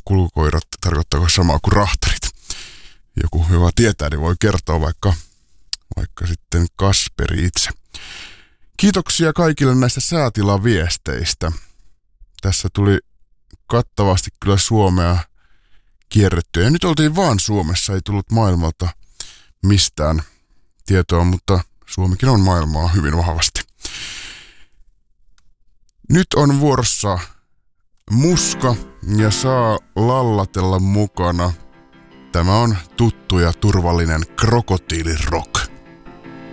kulkukoirat, tarkoittaako samaa kuin rahtarit? Joku hyvä tietää, niin voi kertoa vaikka sitten Kasperi itse. Kiitoksia kaikille näistä säätilaviesteistä. Tässä tuli kattavasti kyllä Suomea kierrettyä. Ja nyt oltiin vaan Suomessa, ei tullut maailmalta mistään tietoa, mutta Suomikin on maailmaa hyvin vahvasti. Nyt on vuorossa Muska ja saa lallatella mukana. Tämä on tuttu ja turvallinen krokotiilirock.